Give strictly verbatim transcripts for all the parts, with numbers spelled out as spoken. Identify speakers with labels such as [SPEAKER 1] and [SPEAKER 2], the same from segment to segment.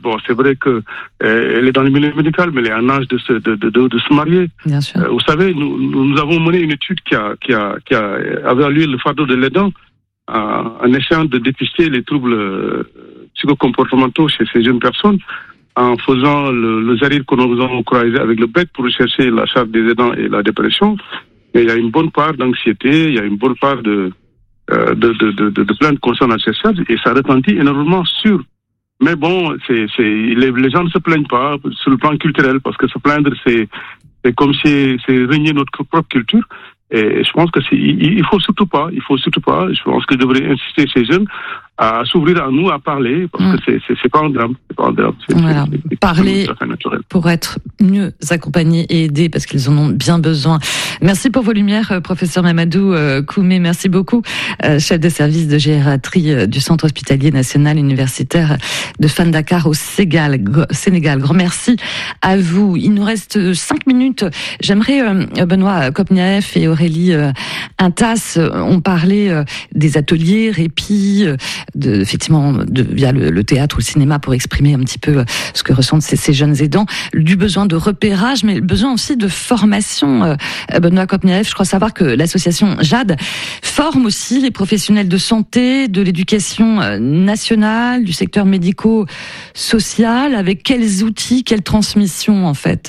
[SPEAKER 1] bon, c'est vrai que euh, elle est dans le milieu médical, mais elle est en âge de se, de, de, de, de se marier.
[SPEAKER 2] Bien sûr.
[SPEAKER 1] Euh, vous savez, nous, nous avons mené une étude qui a, qui a, qui a évalué le fardeau de l'aidant euh, en essayant de dépister les troubles euh, psychocomportementaux chez ces jeunes personnes, en faisant le, le zarir que nous avons croisé avec le B E C pour rechercher la charge des aidants et la dépression. Mais il y a une bonne part d'anxiété, il y a une bonne part de, euh, de, de, de, de, de plaintes concernant ces charges, et ça retentit énormément sur. Mais bon, c'est, c'est, les, les gens ne se plaignent pas sur le plan culturel, parce que se plaindre, c'est, c'est comme si c'est régner notre propre culture. Et je pense que c'est, il, il faut surtout pas, il faut surtout pas, je pense que je devrais insister ces jeunes à s'ouvrir à nous, à parler, parce mmh. que c'est, c'est, c'est pas un drame, c'est pas un drame. C'est,
[SPEAKER 2] voilà.
[SPEAKER 1] c'est, c'est,
[SPEAKER 2] parler pour être mieux accompagnés et aidés, parce qu'ils en ont bien besoin. Merci pour vos lumières, professeur Mamadou Koumé. Merci beaucoup, chef de service de gériatrie du Centre hospitalier national universitaire de Fan-Dakar au Sénégal. Sénégal. Grand merci à vous. Il nous reste cinq minutes. J'aimerais, Benoît Kopniaeff et Aurélie Intas ont parlé des ateliers répit, de, effectivement, de, via le, le théâtre ou le cinéma, pour exprimer un petit peu ce que ressentent ces, ces jeunes aidants, du besoin de repérage, mais le besoin aussi de formation. Euh, Benoît Kopniaeff, je crois savoir que l'association Jade forme aussi les professionnels de santé, de l'éducation nationale, du secteur médico-social. Avec quels outils, quelle transmission en fait?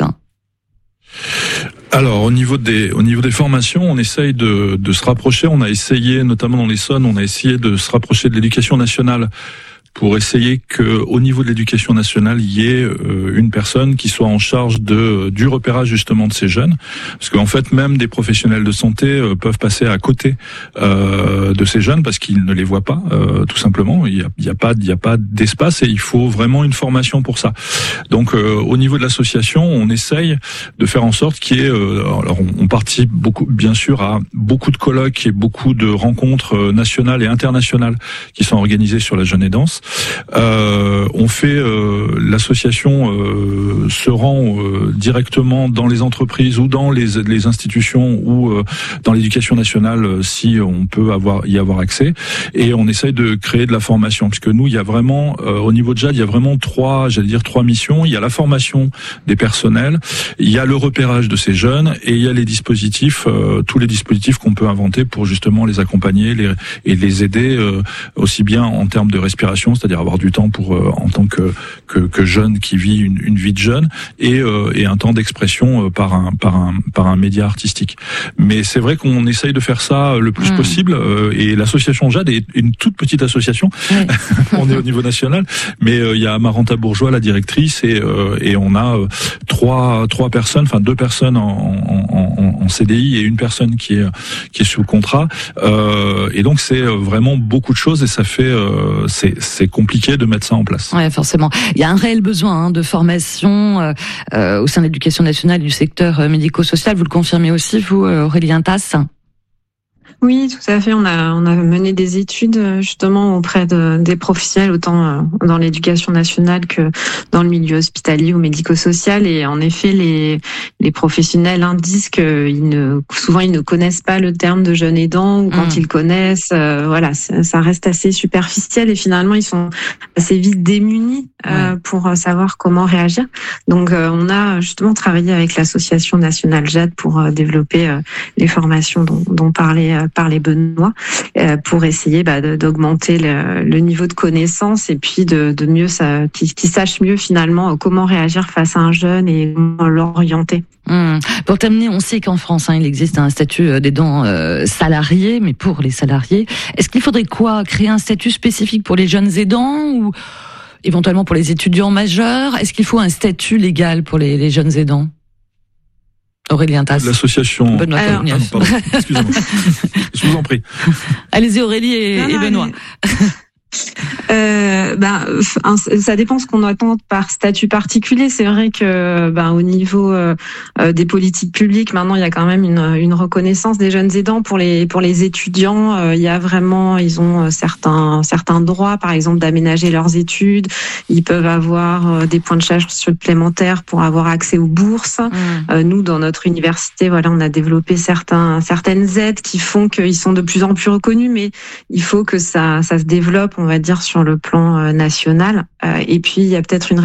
[SPEAKER 3] Alors au niveau des au niveau des formations, on essaye de de se rapprocher. On a essayé, notamment dans l'Essonne, on a essayé de se rapprocher de l'éducation nationale pour essayer que, au niveau de l'éducation nationale, il y ait euh, une personne qui soit en charge de du repérage justement de ces jeunes, parce qu'en fait même des professionnels de santé euh, peuvent passer à côté euh, de ces jeunes parce qu'ils ne les voient pas, euh, tout simplement. Il y a, il y a pas il y a pas d'espace et il faut vraiment une formation pour ça. Donc euh, au niveau de l'association, on essaye de faire en sorte qu'il y ait, euh, alors on, on participe beaucoup bien sûr à beaucoup de colloques et beaucoup de rencontres nationales et internationales qui sont organisées sur la jeune aidance. Euh, on fait euh, l'association euh, se rend euh, directement dans les entreprises ou dans les, les institutions ou euh, dans l'éducation nationale euh, si on peut avoir y avoir accès, et on essaye de créer de la formation, puisque nous il y a vraiment euh, au niveau de Jade il y a vraiment trois j'allais dire trois missions. Il y a la formation des personnels, il y a le repérage de ces jeunes, et il y a les dispositifs euh, tous les dispositifs qu'on peut inventer pour justement les accompagner les, et les aider euh, aussi bien en termes de respiration, c'est-à-dire avoir du temps pour euh, en tant que, que que jeune qui vit une, une vie de jeune, et euh, et un temps d'expression euh, par un par un par un média artistique. Mais c'est vrai qu'on essaye de faire ça le plus mmh. possible, euh, et l'association Jade est une toute petite association. Oui. On est au niveau national, mais euh, il y a Amaranta Bourgeois, la directrice, et euh, et on a euh, trois trois personnes, enfin deux personnes en, en, en, en C D I et une personne qui est qui est sous contrat, euh, et donc c'est vraiment beaucoup de choses, et ça fait euh, c'est c'est compliqué de mettre ça en place.
[SPEAKER 2] Ouais, forcément. Il y a un réel besoin hein, de formation euh, euh, au sein de l'éducation nationale du secteur euh, médico-social. Vous le confirmez aussi, vous, Aurélie Intas?
[SPEAKER 4] Oui, tout à fait. On a on a mené des études justement auprès de, des professionnels, autant dans l'éducation nationale que dans le milieu hospitalier ou médico-social. Et en effet, les les professionnels indiquent qu'ils ne souvent ils ne connaissent pas le terme de jeune aidant, ou quand mmh. ils connaissent, euh, voilà, ça, ça reste assez superficiel, et finalement ils sont assez vite démunis euh, ouais. pour savoir comment réagir. Donc euh, on a justement travaillé avec l'association nationale Jade pour euh, développer euh, les formations dont, dont parlait euh, par les Benoît, euh, pour essayer bah, d'augmenter le, le niveau de connaissance, et puis de, de mieux ça, qu'ils qu'ils sachent mieux finalement comment réagir face à un jeune et comment l'orienter.
[SPEAKER 2] Mmh. Pour terminer, on sait qu'en France, hein, il existe un statut d'aidant euh, salarié, mais pour les salariés, est-ce qu'il faudrait quoi, créer un statut spécifique pour les jeunes aidants, ou éventuellement pour les étudiants majeurs? Est-ce qu'il faut un statut légal pour les, les jeunes aidants? Aurélie Intas.
[SPEAKER 3] L'association.
[SPEAKER 2] Benoît
[SPEAKER 3] ah, ah, pardon, excusez-moi. Je vous en prie.
[SPEAKER 2] Allez-y Aurélie et, non, non, et Benoît.
[SPEAKER 4] Mais... Euh, ben, ça dépend ce qu'on attend par statut particulier. C'est vrai que, ben, au niveau euh, des politiques publiques, maintenant, il y a quand même une, une reconnaissance des jeunes aidants pour les pour les étudiants. Euh, il y a vraiment, ils ont certains certains droits, par exemple, d'aménager leurs études. Ils peuvent avoir des points de charge supplémentaires pour avoir accès aux bourses. Mmh. Euh, nous, dans notre université, voilà, on a développé certains certaines aides qui font qu'ils sont de plus en plus reconnus, mais il faut que ça ça se développe, on va dire, sur le plan national. Euh, et puis, il y a peut-être une